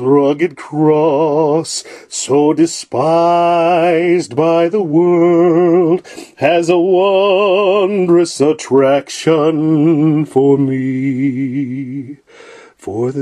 rugged cross, so despised by the world, has a wondrous attraction for me. For the